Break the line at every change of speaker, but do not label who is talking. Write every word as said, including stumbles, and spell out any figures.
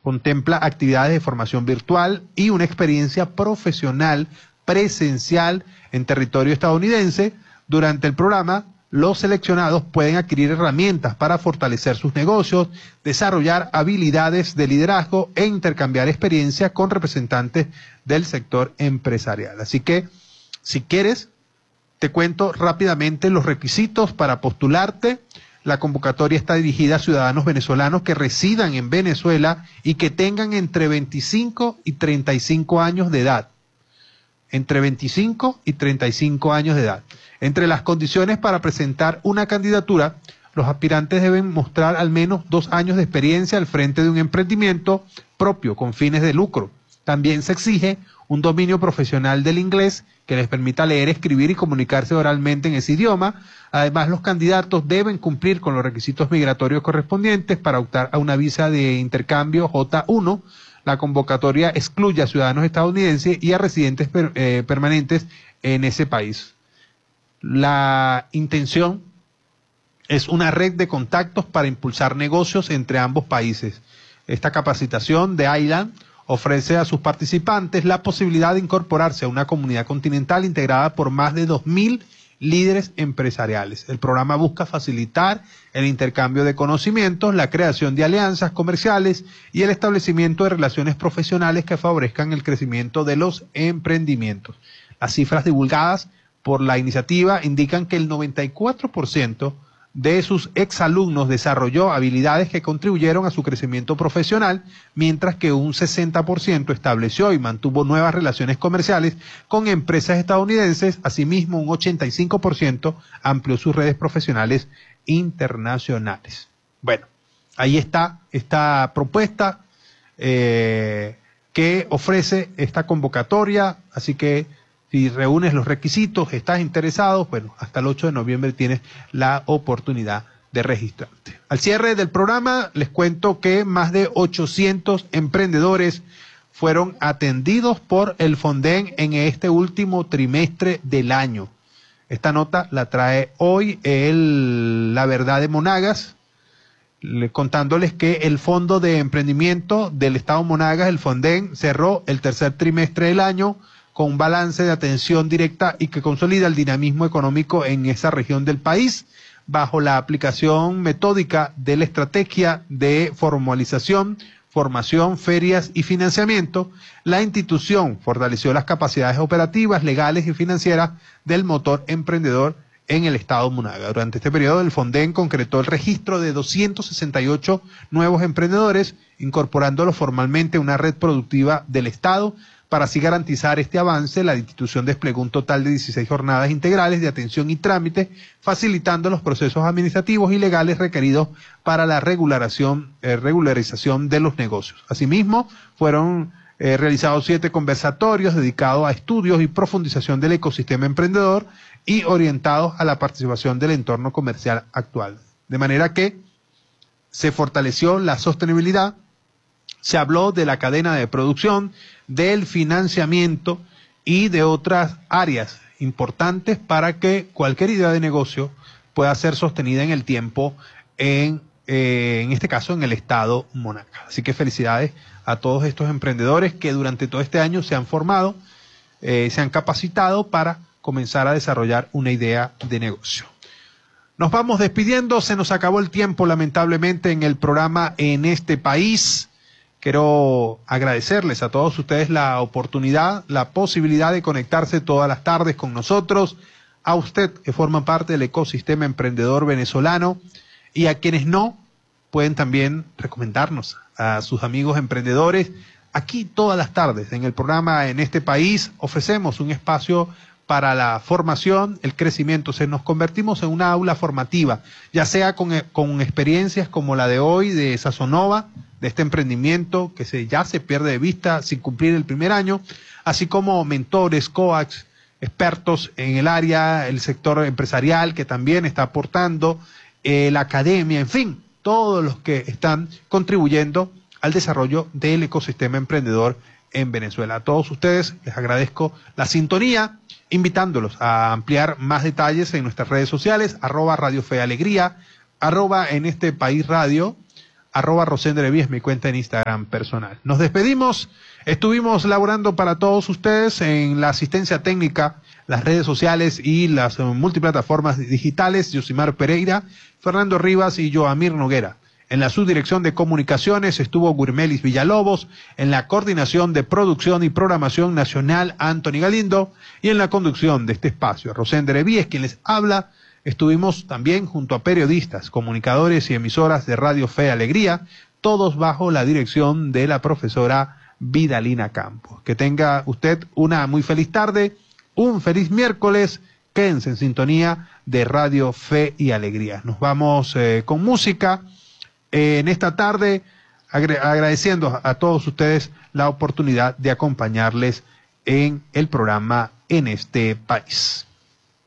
Contempla actividades de formación virtual y una experiencia profesional presencial en territorio estadounidense. Durante el programa, los seleccionados pueden adquirir herramientas para fortalecer sus negocios, desarrollar habilidades de liderazgo e intercambiar experiencias con representantes del sector empresarial. Así que, si quieres, te cuento rápidamente los requisitos para postularte. La convocatoria está dirigida a ciudadanos venezolanos que residan en Venezuela y que tengan entre veinticinco y treinta y cinco años de edad. Entre veinticinco y treinta y cinco años de edad. Entre las condiciones para presentar una candidatura, los aspirantes deben mostrar al menos dos años de experiencia al frente de un emprendimiento propio con fines de lucro. También se exige un dominio profesional del inglés que les permita leer, escribir y comunicarse oralmente en ese idioma. Además, los candidatos deben cumplir con los requisitos migratorios correspondientes para optar a una visa de intercambio J uno. La convocatoria excluye a ciudadanos estadounidenses y a residentes per, eh, permanentes en ese país. La intención es una red de contactos para impulsar negocios entre ambos países. Esta capacitación de Island ofrece a sus participantes la posibilidad de incorporarse a una comunidad continental integrada por más de dos mil líderes empresariales. El programa busca facilitar el intercambio de conocimientos, la creación de alianzas comerciales y el establecimiento de relaciones profesionales que favorezcan el crecimiento de los emprendimientos. Las cifras divulgadas por la iniciativa indican que el noventa y cuatro por ciento de sus exalumnos desarrolló habilidades que contribuyeron a su crecimiento profesional, mientras que un sesenta por ciento estableció y mantuvo nuevas relaciones comerciales con empresas estadounidenses. Asimismo, un ochenta y cinco por ciento amplió sus redes profesionales internacionales. Bueno, ahí está esta propuesta eh, que ofrece esta convocatoria, así que si reúnes los requisitos, estás interesado, bueno, hasta el ocho de noviembre tienes la oportunidad de registrarte. Al cierre del programa, les cuento que más de ochocientos emprendedores fueron atendidos por el Fonden en este último trimestre del año. Esta nota la trae hoy el La Verdad de Monagas, contándoles que el Fondo de Emprendimiento del Estado Monagas, el Fonden, cerró el tercer trimestre del año con un balance de atención directa y que consolida el dinamismo económico en esa región del país, bajo la aplicación metódica de la estrategia de formalización, formación, ferias y financiamiento. La institución fortaleció las capacidades operativas, legales y financieras del motor emprendedor en el estado Monagas. Durante este periodo, el Fonden concretó el registro de doscientos sesenta y ocho nuevos emprendedores, incorporándolos formalmente a una red productiva del estado. Para así garantizar este avance, la institución desplegó un total de dieciséis jornadas integrales de atención y trámite, facilitando los procesos administrativos y legales requeridos para la regularización, eh, regularización de los negocios. Asimismo, fueron eh, realizados siete conversatorios dedicados a estudios y profundización del ecosistema emprendedor y orientados a la participación del entorno comercial actual. De manera que se fortaleció la sostenibilidad, se habló de la cadena de producción, del financiamiento y de otras áreas importantes para que cualquier idea de negocio pueda ser sostenida en el tiempo, en, eh, en este caso en el estado Monagas. Así que felicidades a todos estos emprendedores que durante todo este año se han formado, eh, se han capacitado para comenzar a desarrollar una idea de negocio. Nos vamos despidiendo, se nos acabó el tiempo lamentablemente en el programa En este País. Quiero agradecerles a todos ustedes la oportunidad, la posibilidad de conectarse todas las tardes con nosotros, a usted que forma parte del ecosistema emprendedor venezolano y a quienes no, pueden también recomendarnos a sus amigos emprendedores. Aquí todas las tardes en el programa En este País ofrecemos un espacio para la formación, el crecimiento. Se nos convertimos en una aula formativa, ya sea con, con experiencias como la de hoy de Sazonova, de este emprendimiento que se, ya se pierde de vista sin cumplir el primer año, así como mentores, coaches, expertos en el área, el sector empresarial que también está aportando, eh, la academia, en fin, todos los que están contribuyendo al desarrollo del ecosistema emprendedor en Venezuela. A todos ustedes les agradezco la sintonía, invitándolos a ampliar más detalles en nuestras redes sociales, arroba Radio Fe Alegría, arroba En este País Radio, arroba Rosendrevi es mi cuenta en Instagram personal. Nos despedimos. Estuvimos laborando para todos ustedes en la asistencia técnica, las redes sociales y las multiplataformas digitales. Yosimar Pereira, Fernando Rivas y Joamir Noguera. En la subdirección de comunicaciones estuvo Gurmelis Villalobos, en la coordinación de producción y programación nacional Anthony Galindo, y en la conducción de este espacio Rosendrevi es quien les habla. Estuvimos también junto a periodistas, comunicadores y emisoras de Radio Fe y Alegría, todos bajo la dirección de la profesora Vidalina Campos. Que tenga usted una muy feliz tarde, un feliz miércoles, quédense en sintonía de Radio Fe y Alegría. Nos vamos eh, con música eh, en esta tarde, agra- agradeciendo a todos ustedes la oportunidad de acompañarles en el programa En este País.